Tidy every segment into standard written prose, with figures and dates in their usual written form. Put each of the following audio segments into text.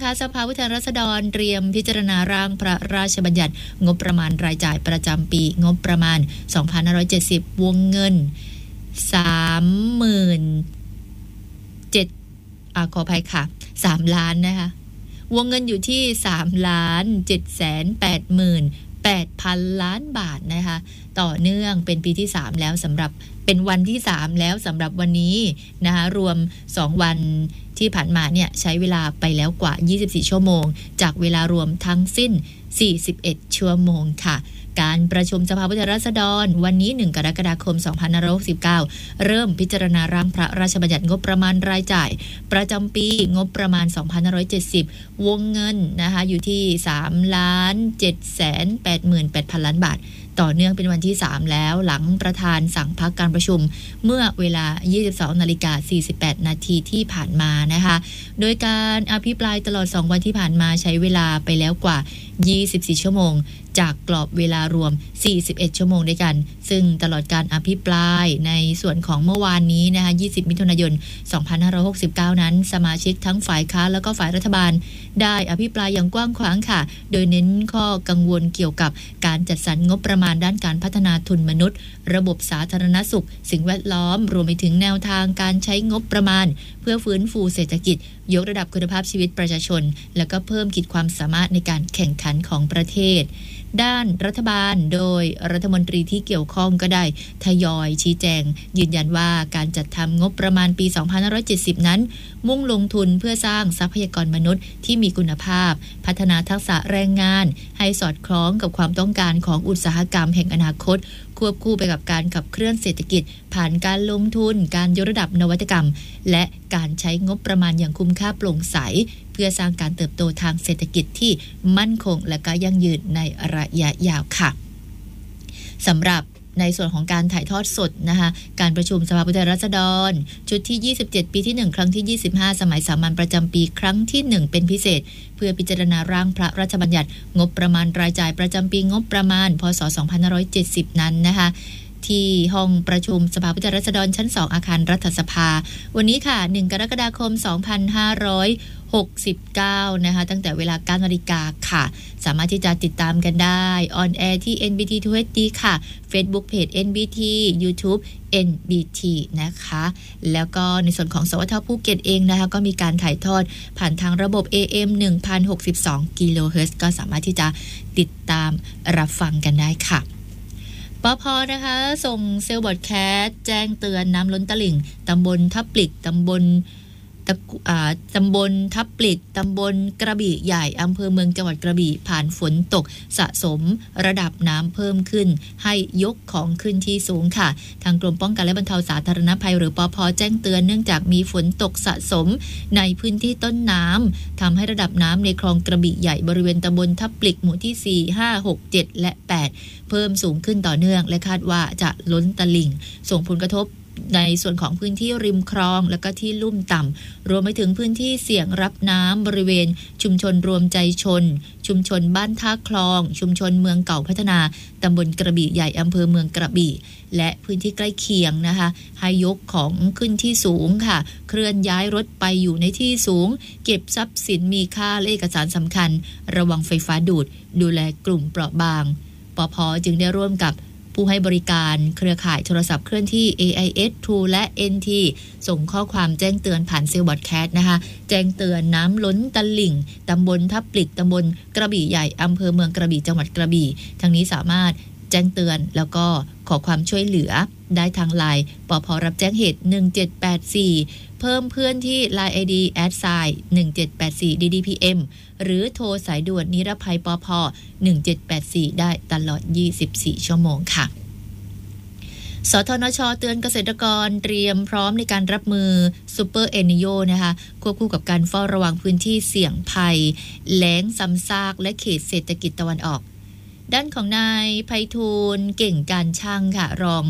นะคะสภาผู้แทนราษฎรเตรียมพิจารณาร่างพระราชบัญญัติงบประมาณรายจ่ายประจำปีงบประมาณ2570วงเงินขออภัยค่ะ3ล้านนะคะวงเงินอยู่ที่3,780,800,000 ล้านบาทนะคะต่อเนื่องเป็นปีที่3แล้วสำหรับเป็นวันที่3แล้วสำหรับวันนี้นะคะรวม2วันที่ผ่านมาเนี่ยใช้เวลาไปแล้วกว่า24ชั่วโมงจากเวลารวมทั้งสิ้น41ชั่วโมงค่ะการประชุมสภาผู้แทนราษฎรวันนี้1กรกฎาคม2569เริ่มพิจารณาร่างพระราชบัญญัติงบประมาณรายจ่ายประจำปีงบประมาณ2570วงเงินนะคะอยู่ที่3,780,800,000 ล้านบาทต่อเนื่องเป็นวันที่3แล้วหลังประธานสั่งพักการประชุมเมื่อเวลา 22:48 นาทีที่ผ่านมานะคะโดยการอภิปรายตลอด2วันที่ผ่านมาใช้เวลาไปแล้วกว่า24ชั่วโมงจากกรอบเวลารวม41ชั่วโมงด้วยกันซึ่งตลอดการอภิปรายในส่วนของเมื่อวานนี้นะคะ20มิถุนายน2569นั้นสมาชิกทั้งฝ่ายค้านแล้วก็ฝ่ายรัฐบาลได้อภิปรายอย่างกว้างขวางค่ะโดยเน้นข้อกังวลเกี่ยวกับการจัดสรรงบประมาณด้านการพัฒนาทุนมนุษย์ระบบสาธารณสุขสิ่งแวดล้อมรวมไปถึงแนวทางการใช้งบประมาณเพื่อฟื้นฟูเศรษฐกิจยกระดับคุณภาพชีวิตประชาชนแล้วก็เพิ่มขีดความสามารถในการแข่งขันของประเทศด้านรัฐบาลโดยรัฐมนตรีที่เกี่ยวข้องก็ได้ทยอยชี้แจงยืนยันว่าการจัดทำงบประมาณปี2570นั้นมุ่งลงทุนเพื่อสร้างทรัพยากรมนุษย์ที่มีคุณภาพพัฒนาทักษะแรงงานให้สอดคล้องกับความต้องการของอุตสาหกรรมแห่งอนาคตควบคู่ไปกับการขับเคลื่อนเศรษฐกิจผ่านการลงทุนการยกระดับนวัตกรรมและการใช้งบประมาณอย่างคุ้มค่าโปร่งใสเพื่อสร้างการเติบโตทางเศรษฐกิจที่มั่นคงและก็ยั่งยืนในระยะยาวค่ะสำหรับในส่วนของการถ่ายทอดสดนะคะการประชุมสภาผู้แทนราษฎรชุดที่27ปีที่1ครั้งที่25สมัยสามัญประจำปีครั้งที่1เป็นพิเศษเพื่อพิจารณาร่างพระราชบัญญัติงบประมาณรายจ่ายประจำปีงบประมาณพ.ศ. 2570นั้นนะคะที่ห้องประชุมสภาผู้แทนราษฎรชั้น2อาคารรัฐสภาวันนี้ค่ะ1กรกฎาคม2569นะคะตั้งแต่เวลา 9:00 น.ค่ะสามารถที่จะติดตามกันได้ออนแอร์ที่ NBT 2HD ค่ะ Facebook Page NBT YouTube NBT นะคะแล้วก็ในส่วนของสวทภูเก็ตเองนะคะก็มีการถ่ายทอดผ่านทางระบบ AM 1062 กิโลเฮิรตซ์ก็สามารถที่จะติดตามรับฟังกันได้ค่ะปภ.นะคะส่งเซลล์บอดแคสต์แจ้งเตือนน้ำล้นตลิ่งตำบลทับปลิกตำบลทับปลิกตำบลกระบี่ใหญ่อำเภอเมืองจังหวัดกระบี่ผ่านฝนตกสะสมระดับน้ำเพิ่มขึ้นให้ยกของขึ้นที่สูงค่ะทางกรมป้องกันและบรรเทาสาธารณภัยหรือปภ.แจ้งเตือนเนื่องจากมีฝนตกสะสมในพื้นที่ต้นน้ำทำให้ระดับน้ำในคลองกระบี่ใหญ่บริเวณตำบลทับปลิกหมู่ที่4 5 6 7และ8เพิ่มสูงขึ้นต่อเนื่องและคาดว่าจะล้นตลิ่งส่งผลกระทบในส่วนของพื้นที่ริมคลองและก็ที่ลุ่มต่ำรวมไปถึงพื้นที่เสี่ยงรับน้ำบริเวณชุมชนรวมใจชนชุมชนบ้านท่าคลองชุมชนเมืองเก่าพัฒนาตำบลกระบี่ใหญ่อำเภอเมืองกระบี่และพื้นที่ใกล้เคียงนะคะให้ยกของขึ้นที่สูงค่ะเคลื่อนย้ายรถไปอยู่ในที่สูงเก็บทรัพย์สินมีค่าและเอกสารสำคัญระวังไฟฟ้าดูแลกลุ่มเปราะบางปภ.จึงได้ร่วมกับผู้ให้บริการเครือข่ายโทรศัพท์เคลื่อนที่ AIS True และ NT ส่งข้อความแจ้งเตือนผ่านเซลล์บอดแคสต์นะคะแจ้งเตือนน้ำล้นตลิ่งตำบลทับปลิกตำบลกระบี่ใหญ่อำเภอเมืองกระบี่จังหวัดกระบี่ทั้งนี้สามารถแจ้งเตือนแล้วก็ขอความช่วยเหลือได้ทางไลน์ปภ.รับแจ้งเหตุ1784เพิ่มเพื่อนที่ Line ID @1784 DDPM หรือโทรสายด่วนนิรภัยปภ1784ได้ตลอด24ชั่วโมงค่ะสทนช.เตือนเกษตรกรเตรียมพร้อมในการรับมือซูเปอร์เอลนิโญนะคะควบคู่กับการเฝ้าระวังพื้นที่เสี่ยงภัยแล้งซ้ำซากและเขตเศรษฐกิจตะวันออกด้านของนายไพฑูรย์เก่งการช่างค่ะรอง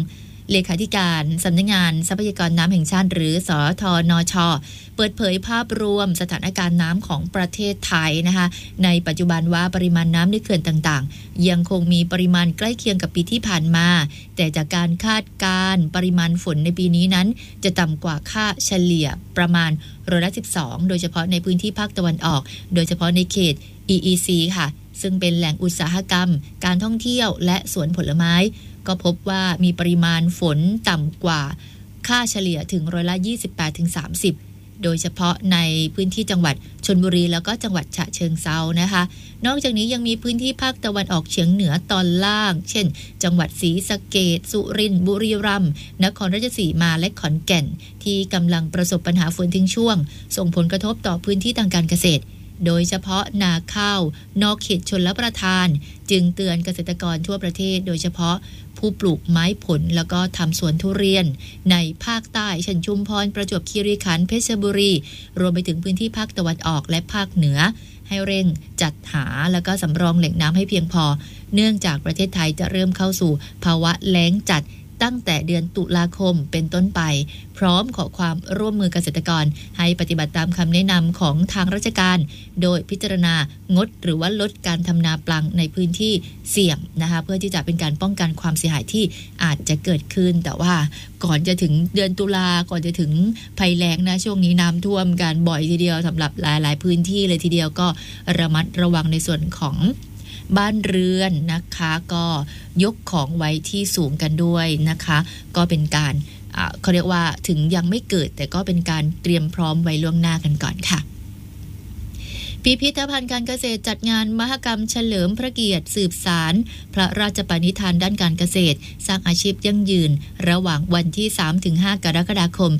เลขาธิการสำนักงานทรัพยากรน้ำแห่งชาติหรือสธนช.เปิดเผยภาพรวมสถานการณ์น้ำของประเทศไทยนะคะในปัจจุบันว่าปริมาณน้ำในเขื่อนต่างๆยังคงมีปริมาณใกล้เคียงกับปีที่ผ่านมาแต่จากการคาดการณ์ปริมาณฝนในปีนี้นั้นจะต่ำกว่าค่าเฉลี่ยประมาณ12%โดยเฉพาะในพื้นที่ภาคตะวันออกโดยเฉพาะในเขต EEC ค่ะซึ่งเป็นแหล่งอุตสาหกรรมการท่องเที่ยวและสวนผลไม้ก็พบว่ามีปริมาณฝนต่ำกว่าค่าเฉลี่ยถึง28-30%โดยเฉพาะในพื้นที่จังหวัดชลบุรีแล้วก็จังหวัดฉะเชิงเทรานะคะนอกจากนี้ยังมีพื้นที่ภาคตะวันออกเฉียงเหนือตอนล่างเช่นจังหวัดศรีสะเกษสุรินทร์บุรีรัมย์นครราชสีมาและขอนแก่นที่กำลังประสบปัญหาฝนทิ้งช่วงส่งผลกระทบต่อพื้นที่ทางการเกษตรโดยเฉพาะนาข้าวนอกเขตชลประทานจึงเตือนเกษตรกรทั่วประเทศโดยเฉพาะผู้ปลูกไม้ผลแล้วก็ทำสวนทุเรียนในภาคใต้เช่นชุมพรประจวบคีรีขันธ์เพชรบุรีรวมไปถึงพื้นที่ภาคตะวันออกและภาคเหนือให้เร่งจัดหาแล้วก็สำรองแหล่งน้ำให้เพียงพอเนื่องจากประเทศไทยจะเริ่มเข้าสู่ภาวะแล้งจัดตั้งแต่เดือนตุลาคมเป็นต้นไปพร้อมขอความร่วมมือเกษตรกรให้ปฏิบัติตามคำแนะนำของทางราชการโดยพิจารณางดหรือว่าลดการทำนาปลังในพื้นที่เสี่ยงนะคะเพื่อที่จะเป็นการป้องกันความเสียหายที่อาจจะเกิดขึ้นแต่ว่าก่อนจะถึงเดือนตุลาก่อนจะถึงภัยแล้งนะช่วงนี้น้ำท่วมกันบ่อยทีเดียวสำหรับหลายๆพื้นที่เลยทีเดียวก็ระมัดระวังในส่วนของบ้านเรือนนะคะก็ยกของไว้ที่สูงกันด้วยนะคะก็เป็นการเขาเรียกว่าถึงยังไม่เกิดแต่ก็เป็นการเตรียมพร้อมไว้ล่วงหน้ากันก่อนค่ะพิพิธภัณฑ์การเกษตรจัดงานมหกรรมเฉลิมพระเกียรติสืบสารพระราชปณิธานด้านการเกษตรสร้างอาชีพยั่งยืนระหว่างวันที่ 3-5 กรกฎาคม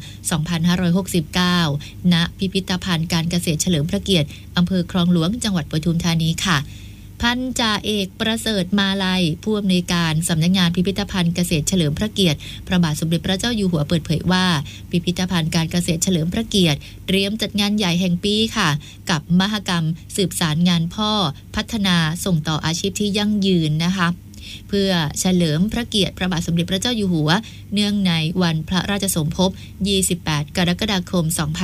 2569 ณ พิพิธภัณฑ์การเกษตรเฉลิมพระเกียรติอำเภอคลองหลวงจังหวัดปทุมธานีค่ะพันจ่าเอกประเสริฐมาลัยผู้อำนวยการสำนักงานพิพิธภัณฑ์เกษตรเฉลิมพระเกียรติพระบาทสมเด็จพระเจ้าอยู่หัวเปิดเผยว่าพิพิธภัณฑ์การเกษตรเฉลิมพระเกียรติเตรียมจัดงานใหญ่แห่งปีค่ะกับมหกรรมสืบสารงานพ่อพัฒนาส่งต่ออาชีพที่ยั่งยืนนะคะเพื่อเฉลิมพระเกียรติพระบาทสมเด็จพระเจ้าอยู่หัวเนื่องในวันพระราชสมภพ 28 กรกฎาคม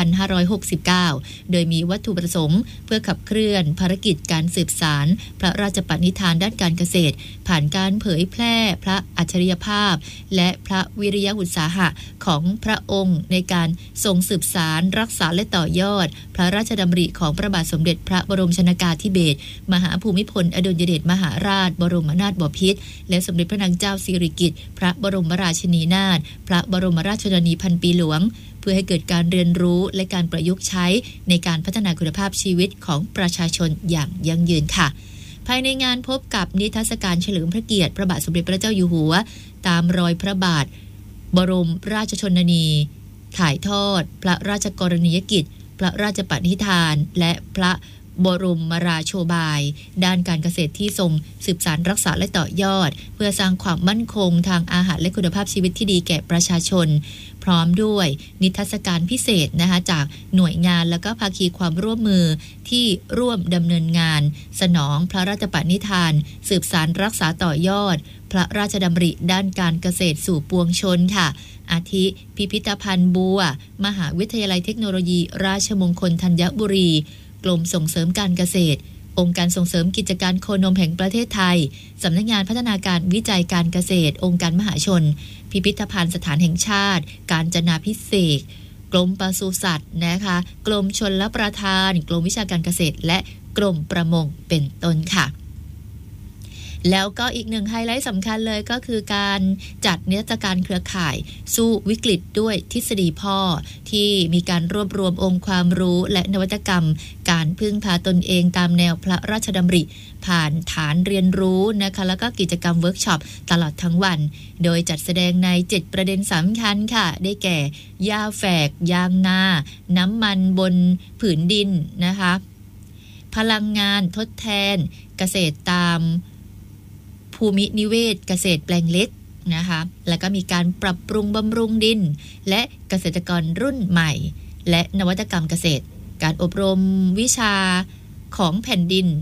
2569 โดยมีวัตถุประสงค์เพื่อขับเคลื่อนภารกิจการสืบสารพระราชปณิธานด้านการเกษตรผ่านการเผยแพร่พระอัจฉริยภาพและพระวิริยะอุตสาหะของพระองค์ในการทรงสืบสารรักษาและต่อยอดพระราชดำริของพระบาทสมเด็จพระบรมชนกาธิเบศรมหาภูมิพลอดุลยเดชมหาราชบรมนาถบพิตรและสมเด็จพระนางเจ้าสิริกิติ์พระบรมราชินีนาถพระบรมราชชนนีพันปีหลวงเพื่อให้เกิดการเรียนรู้และการประยุกต์ใช้ในการพัฒนาคุณภาพชีวิตของประชาชนอย่างยั่งยืนค่ะภายในงานพบกับนิทรรศการเฉลิมพระเกียรติพระบาทสมเด็จพระเจ้าอยู่หัวตามรอยพระบาทบรมราชชนนีถ่ายทอดพระราชกรณียกิจพระราชปณิธานและพระบรมราโชบายด้านการเกษตรที่ทรงสืบสานรักษาและต่อยอดเพื่อสร้างความมั่นคงทางอาหารและคุณภาพชีวิตที่ดีแก่ประชาชนพร้อมด้วยนิทรรศการพิเศษนะคะจากหน่วยงานและก็ภาคีความร่วมมือที่ร่วมดำเนินงานสนองพระราชปณิธานสืบสานรักษาต่อยอดพระราชดำริด้านการเกษตรสู่ปวงชนค่ะอาทิพิพิธภัณฑ์บัวมหาวิทยาลัยเทคโนโลยีราชมงคลธัญบุรีกรมส่งเสริมการเกษตรองค์การส่งเสริมกิจการโคนมแห่งประเทศไทยสำนักงานพัฒนาการวิจัยการเกษตรองค์การมหาชนพิพิธภัณฑ์สถานแห่งชาติกาญจนาภิเษกกรมปศุสัตว์นะคะกรมชลประทานกรมวิชาการเกษตรและกรมประมงเป็นต้นค่ะแล้วก็อีกหนึ่งไฮไลท์สำคัญเลยก็คือการจัดนิทรรศการเครือข่ายสู้วิกฤตด้วยทฤษฎีพ่อที่มีการรวบรวมองค์ความรู้และนวัตกรรมการพึ่งพาตนเองตามแนวพระราชดำริผ่านฐานเรียนรู้นะคะแล้วก็กิจกรรมเวิร์กช็อปตลอดทั้งวันโดยจัดแสดงใน7ประเด็นสำคัญค่ะได้แก่หญ้าแฝกยางนาน้ำมันบนผืนดินนะคะพลังงานทดแทนเกษตรตามภูมินิเวศเกษตรแปลงเล็กนะคะแล้วก็มีการปรับปรุงบำรุงดินและเกษตรกรรุ่นใหม่และนวัตกรรมเกษตรการอบรมวิชาของแผ่นดิน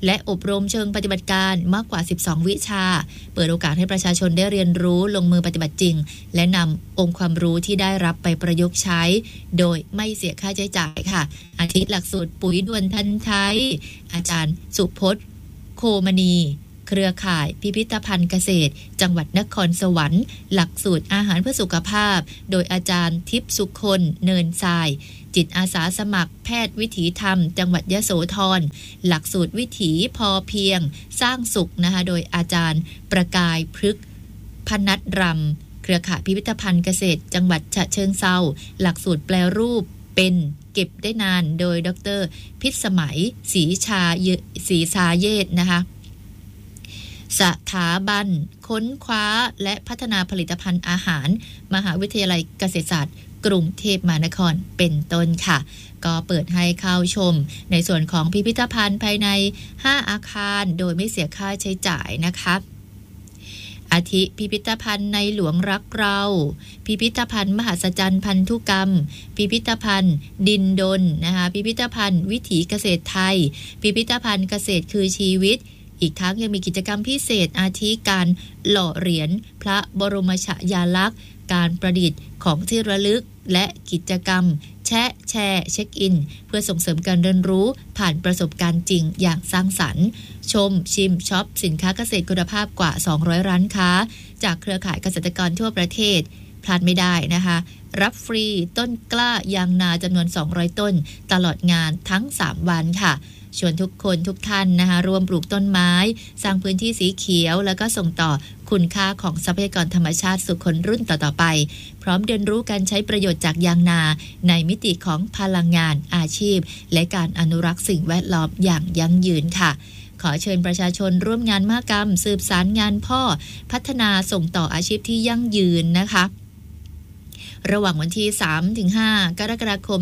และอบรมเชิงปฏิบัติการมากกว่า12วิชาเปิดโอกาสให้ประชาชนได้เรียนรู้ลงมือปฏิบัติจริงและนำองค์ความรู้ที่ได้รับไปประยุกต์ใช้โดยไม่เสียค่าใช้จ่ายค่ะอาทิหลักสูตรปุ๋ยด่วนทันไทยอาจารย์สุพจน์โคมณีเครือข่ายพิพิธภัณฑ์เกษตรจังหวัดนครสวรรค์หลักสูตรอาหารเพื่อสุขภาพโดยอาจารย์ทิพย์สุคนเนินทรายจิตอาสาสมัครแพทย์วิถีธรรมจังหวัดยโสธรหลักสูตรวิถีพอเพียงสร้างสุขนะคะโดยอาจารย์ประกายพฤกษ์พนัสรำเครือข่ายพิพิธภัณฑ์เกษตรจังหวัดฉะเชิงเทราหลักสูตรแปลรูปเป็นเก็บได้นานโดยดร.พิสมัยศรีชาเยศนะคะสถาบันค้นคว้าและพัฒนาผลิตภัณฑ์อาหารมหาวิทยาลัยเกษตรศาสตร์กรุงเทพมหานครเป็นต้นค่ะก็เปิดให้เข้าชมในส่วนของพิพิธภัณฑ์ภายใน5อาคารโดยไม่เสียค่าใช้จ่ายนะคะอาทิพิพิธภัณฑ์ในหลวงรักเราพิพิธภัณฑ์มหัศจรรย์พันธุกรรมพิพิธภัณฑ์ดินดลนะคะพิพิธภัณฑ์วิถีเกษตรไทยพิพิธภัณฑ์เกษตรคือชีวิตอีกทั้งยังมีกิจกรรมพิเศษอาทิการหล่อเหรียญพระบรมฉายาลักษณ์การประดิษฐ์ของที่ระลึกและกิจกรรมแชร์เช็คอินเพื่อส่งเสริมการเรียนรู้ผ่านประสบการณ์จริงอย่างสร้างสรรค์ชมชิมช็อปสินค้าเกษตรคุณภาพกว่า200ร้านค้าจากเครือข่ายเกษตรกรทั่วประเทศพลาดไม่ได้นะคะรับฟรีต้นกล้ายางนาจำนวน200ต้นตลอดงานทั้ง3วันค่ะชวนทุกคนทุกท่านนะคะร่วมปลูกต้นไม้สร้างพื้นที่สีเขียวแล้วก็ส่งต่อคุณค่าของทรัพยากรธรรมชาติสู่คนรุ่นต่อๆไปพร้อมเรียนรู้การใช้ประโยชน์จากยางนาในมิติของพลังงานอาชีพและการอนุรักษ์สิ่งแวดล้อมอย่างยั่งยืนค่ะขอเชิญประชาชนร่วมงานมหกรรมสืบสารงานพ่อพัฒนาส่งต่ออาชีพที่ยั่งยืนนะคะระหว่างวันที่ 3-5 กรกฎาคม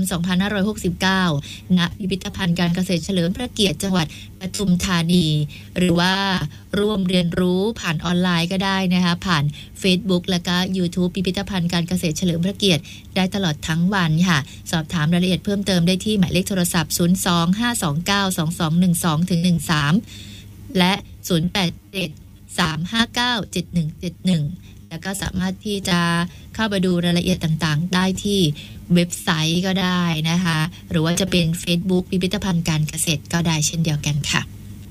2569 ณ พิพิธภัณฑ์การเกษตรเฉลิมพระเกียรติจังหวัดปทุมธานีหรือว่าร่วมเรียนรู้ผ่านออนไลน์ก็ได้นะคะผ่าน Facebook และก็ YouTube พิพิธภัณฑ์การเกษตรเฉลิมพระเกียรติได้ตลอดทั้งวันค่ะสอบถามรายละเอียดเพิ่มเติมได้ที่หมายเลขโทรศัพท์ 025292213 และ 087-359-7171แล้วก็สามารถที่จะเข้าไปดูรายละเอียดต่างๆได้ที่เว็บไซต์ก็ได้นะคะหรือว่าจะเป็น Facebook พิพิธภัณฑ์การเกษตรก็ได้เช่นเดียวกันค่ะ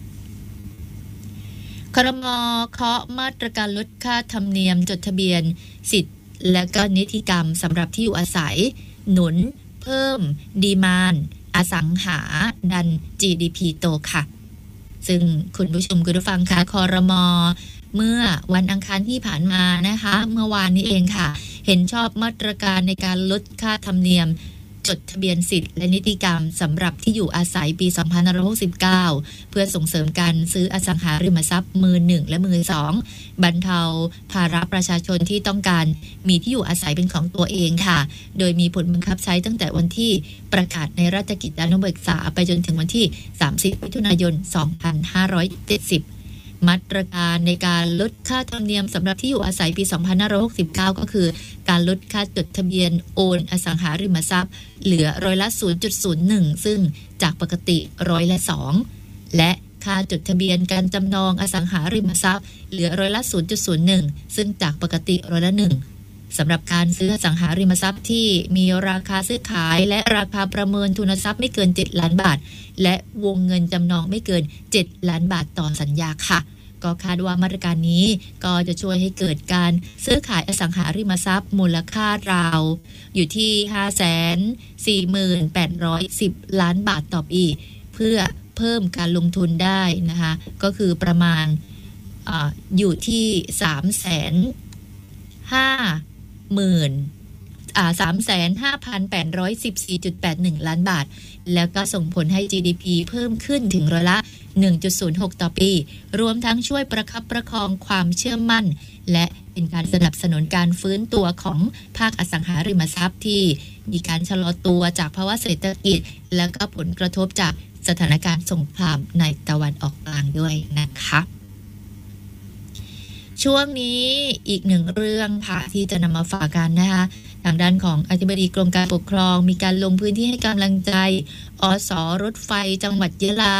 ครม.เคาะมาตรการลดค่าธรรมเนียมจดทะเบียนสิทธิ์และก็นิติกรรมสำหรับที่อยู่อาศัยหนุนเพิ่มดีมานด์อสังหาดัน GDP โตค่ะซึ่งคุณผู้ชมคุณผู้ฟังคะครม.เมื่อวันอังคารที่ผ่านมานะคะเมื่อวานนี้เองค่ะเห็นชอบมาตรการในการลดค่าธรรมเนียมจดทะเบียนสิทธิ์และนิติกรรมสำหรับที่อยู่อาศัยปี 2569 เพื่อส่งเสริมการซื้ออสังหาริมทรัพย์มือหนึ่งและมือสองบรรเทาภาระประชาชนที่ต้องการมีที่อยู่อาศัยเป็นของตัวเองค่ะโดยมีผลบังคับใช้ตั้งแต่วันที่ประกาศในราชกิจจานุเบกษาไปจนถึงวันที่ 30 มิถุนายน 2570มาตรการในการลดค่าธรรมเนียมสำหรับที่อยู่อาศัยปี 2569 ก็คือการลดค่าจดทะเบียนโอนอสังหาริมทรัพย์เหลือร้อยละ 0.01 ซึ่งจากปกติร้อยละ 2 และค่าจดทะเบียนการจำนองอสังหาริมทรัพย์เหลือร้อยละ 0.01 ซึ่งจากปกติร้อยละ 1สำหรับการซื้ออสังหาริมทรัพย์ที่มีราคาซื้อขายและราคาประเมินทุนทรัพย์ไม่เกิน7ล้านบาทและวงเงินจำนองไม่เกิน7ล้านบาทต่อสัญญาค่ะก็คาดว่ามาตรการนี้ก็จะช่วยให้เกิดการซื้อขายอสังหาริมทรัพย์มูลค่าราวอยู่ที่ 540,810 ล้านบาทต่อปีเพื่อเพิ่มการลงทุนได้นะคะก็คือประมาณอยู่ที่ 3,514.81 ล้านบาทแล้วก็ส่งผลให้ GDP เพิ่มขึ้นถึงร้อยละ 1.06 ต่อปีรวมทั้งช่วยประคับประคองความเชื่อมั่นและเป็นการสนับสนุนการฟื้นตัวของภาคอสังหาริมทรัพย์ที่มีการชะลอตัวจากภาวะเศรษฐกิจและก็ผลกระทบจากสถานการณ์สงครามในตะวันออกกลางด้วยนะคะช่วงนี้อีกหนึ่งเรื่องค่ะที่จะนำมาฝากกันนะคะทางด้านของอธิบดีกรมการปกครองมีการลงพื้นที่ให้กำลังใจอสรถไฟจังหวัดยะลา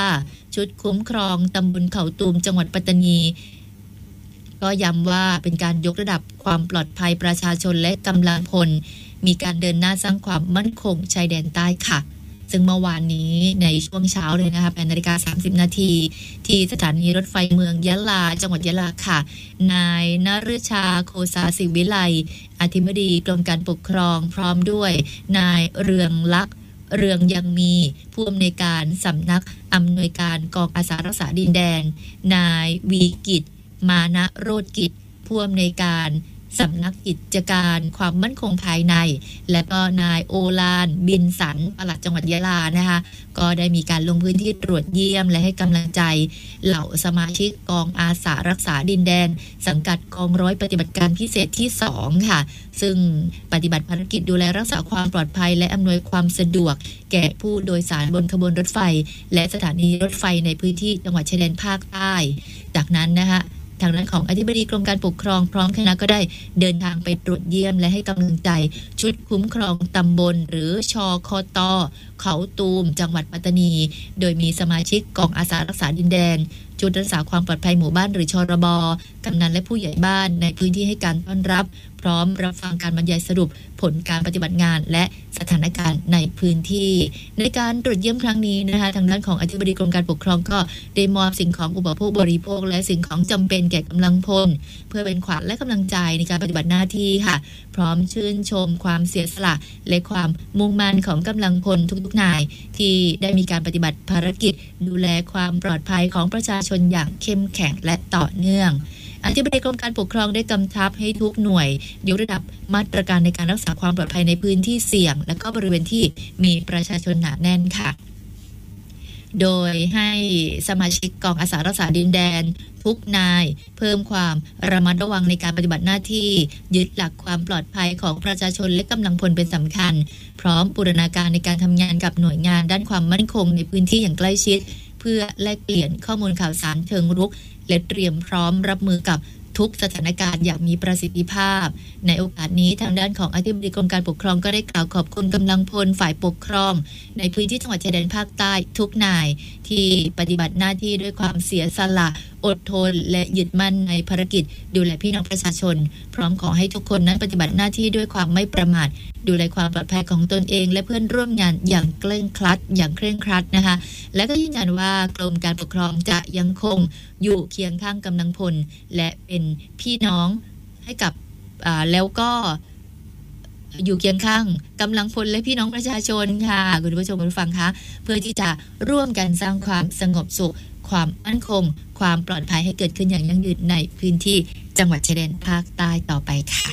ชุดคุ้มครองตำบลเขาตูมจังหวัดปัตตานีก็ย้ำว่าเป็นการยกระดับความปลอดภัยประชาชนและกำลังพลมีการเดินหน้าสร้างความมั่นคงชายแดนใต้ค่ะซึ่งเมื่อวานนี้ในช่วงเช้าเลยนะคะ8:30 น.ที่สถานีรถไฟเมืองยะลาจังหวัดยะลาค่ะนายนฤชาโคสาศิวิไลอธิบดีกรมการปกครองพร้อมด้วยนายเรืองลักษณ์เรืองยังมีผู้อำนวยการสำนักอำนวยการกองอาสารักษาดินแดนนายวีกิจมานะโรจน์กิจผู้อำนวยการสำนักกิจการความมั่นคงภายในและก็นายโอลานบินสันปลัดจังหวัดยะลานะคะก็ได้มีการลงพื้นที่ตรวจเยี่ยมและให้กำลังใจเหล่าสมาชิกกองอาสารักษาดินแดนสังกัดกองร้อยปฏิบัติการพิเศษที่2ค่ะซึ่งปฏิบัติภารกิจดูแลรักษาความปลอดภัยและอำนวยความสะดวกแก่ผู้โดยสารบนขบวนรถไฟและสถานีรถไฟในพื้นที่จังหวัดชายแดนภาคใต้จากนั้นนะคะทางด้านของอธิบดีกรมการปกครองพร้อมคณะก็ได้เดินทางไปตรวจเยี่ยมและให้กำลังใจชุดคุ้มครองตำบลหรือชคต.เขาตูมจังหวัดปัตตานีโดยมีสมาชิกกองอาสารักษาดินแดนชุดรักษาความปลอดภัยหมู่บ้านหรือชรบ.กำนันและผู้ใหญ่บ้านในพื้นที่ให้การต้อนรับพร้อมรับฟังการบรรยายสรุปผลการปฏิบัติงานและสถานการณ์ในพื้นที่ในการตรวจเยี่ยมครั้งนี้นะคะทางด้านของอธิบดีกรมการปกครองก็ได้มอบสิ่งของอุปโภคบริโภคและสิ่งของจำเป็นแก่กำลังพลเพื่อเป็นขวัญและกำลังใจในการปฏิบัติหน้าที่ค่ะพร้อมชื่นชมความเสียสละและความมุ่งมั่นของกำลังพลทุกๆนายที่ได้มีการปฏิบัติภารกิจดูแลความปลอดภัยของประชาชนอย่างเข้มแข็งและต่อเนื่องอธิบดีกรมการปกครองได้กำชับให้ทุกหน่วยยกระดับมาตรการในการรักษาความปลอดภัยในพื้นที่เสี่ยงและก็บริเวณที่มีประชาชนหนาแน่นค่ะโดยให้สมาชิกกองอาสารักษาดินแดนทุกนายเพิ่มความระมัดระวังในการปฏิบัติหน้าที่ยึดหลักความปลอดภัยของประชาชนและกำลังพลเป็นสำคัญพร้อมบูรณาการในการทำงานกับหน่วยงานด้านความมั่นคงในพื้นที่อย่างใกล้ชิดเพื่อแลกเปลี่ยนข้อมูลข่าวสารเชิงรุกและเตรียมพร้อมรับมือกับทุกสถานการณ์อย่างมีประสิทธิภาพในโอกาสนี้ทางด้านของอธิบดีกรมการปกครองก็ได้กล่าวขอบคุณกำลังพลฝ่ายปกครองในพื้นที่จังหวัดชายแดนภาคใต้ทุกนายที่ปฏิบัติหน้าที่ด้วยความเสียสละอดทนและยึดมั่นในภารกิจดูแลพี่น้องประชาชนพร้อมขอให้ทุกคนนั้นปฏิบัติหน้าที่ด้วยความไม่ประมาทดูแลความปลอดภัยของตนเองและเพื่อนร่วมงานอย่างเคร่งครัดนะคะและก็ยืนยันว่ากรมการปกครองจะยังคงอยู่เคียงข้างกำลังพลและเป็นพี่น้องให้กับแล้วก็อยู่เคียงข้างกำลังพลและพี่น้องประชาชนค่ะคุณผู้ชมคุณผู้ฟังคะเพื่อที่จะร่วมกันสร้างความสงบสุขความมั่นคงความปลอดภัยให้เกิดขึ้นอย่างยั่งยืนในพื้นที่จังหวัดชายแดนภาคใต้ต่อไปค่ะ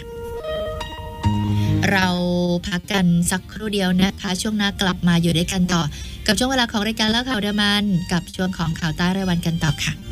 เราพักกันสักครู่เดียวนะคะช่วงหน้ากลับมาอยู่ด้วยกันต่อกับช่วงเวลาของรายการเล่าข่าวเดมันกับช่วงของข่าวใต้รายวันกันต่อค่ะ